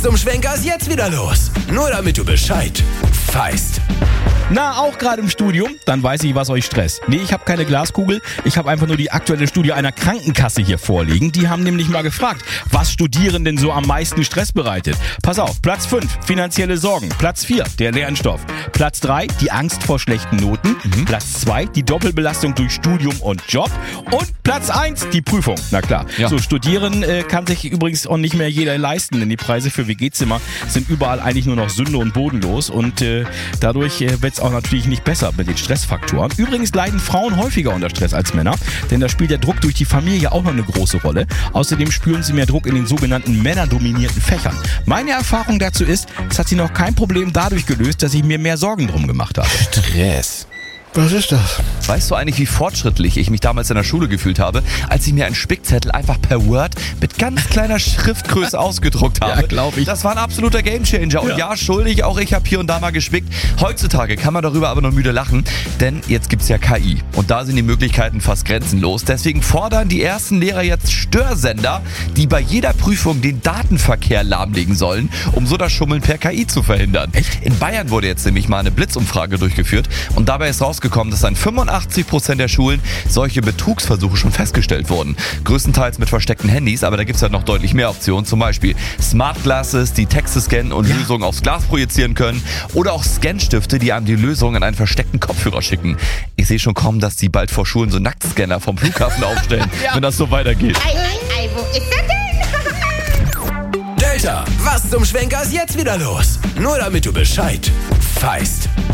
Zum Schwenker ist jetzt wieder los. Nur damit du Bescheid weißt. Na, auch gerade im Studium? Dann weiß ich, was euch stresst. Nee, ich habe keine Glaskugel. Ich habe einfach nur die aktuelle Studie einer Krankenkasse hier vorliegen. Die haben nämlich mal gefragt, was Studierenden so am meisten Stress bereitet. Pass auf, Platz 5, finanzielle Sorgen. Platz 4, der Lernstoff. Platz 3, die Angst vor schlechten Noten. Platz 2, die Doppelbelastung durch Studium und Job. Und Platz 1, die Prüfung. Na klar. Ja. So, studieren kann sich übrigens auch nicht mehr jeder leisten, denn die Preise für WG-Zimmer sind überall eigentlich nur noch Sünde und bodenlos. Und dadurch wird es auch natürlich nicht besser mit den Stressfaktoren. Übrigens leiden Frauen häufiger unter Stress als Männer, denn da spielt der Druck durch die Familie auch noch eine große Rolle. Außerdem spüren sie mehr Druck in den sogenannten männerdominierten Fächern. Meine Erfahrung dazu ist, es hat sich noch kein Problem dadurch gelöst, dass ich mir mehr Sorgen drum gemacht habe. Stress. Was ist das? Weißt du eigentlich, wie fortschrittlich ich mich damals in der Schule gefühlt habe, als ich mir einen Spickzettel einfach per Word mit ganz kleiner Schriftgröße ausgedruckt habe? Ja, glaub ich. Das war ein absoluter Gamechanger. Und ja, schuldig, auch ich habe hier und da mal gespickt. Heutzutage kann man darüber aber nur müde lachen, denn jetzt gibt's ja KI. Und da sind die Möglichkeiten fast grenzenlos. Deswegen fordern die ersten Lehrer jetzt Störsender, die bei jeder Prüfung den Datenverkehr lahmlegen sollen, um so das Schummeln per KI zu verhindern. Echt? In Bayern wurde jetzt nämlich mal eine Blitzumfrage durchgeführt und dabei ist rausgekommen, dass an 85% der Schulen solche Betrugsversuche schon festgestellt wurden. Größtenteils mit versteckten Handys, aber da gibt es ja noch deutlich mehr Optionen. Zum Beispiel Smart Glasses, die Texte scannen und Lösungen aufs Glas projizieren können. Oder auch Scanstifte, die einem die Lösung in einen versteckten Kopfhörer schicken. Ich sehe schon kommen, dass die bald vor Schulen so Nacktscanner vom Flughafen aufstellen, wenn das so weitergeht. Ei, wo ist er denn? Delta, was zum Schwenker ist jetzt wieder los? Nur damit du Bescheid weißt.